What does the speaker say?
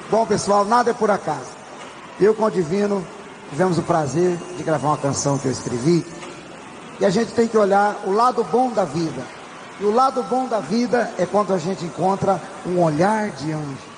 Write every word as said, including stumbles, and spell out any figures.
Bom, pessoal, nada é por acaso. Eu com o Divino tivemos o prazer de gravar uma canção que eu escrevi. E a gente tem que olhar o lado bom da vida. E o lado bom da vida é quando a gente encontra um olhar de anjo.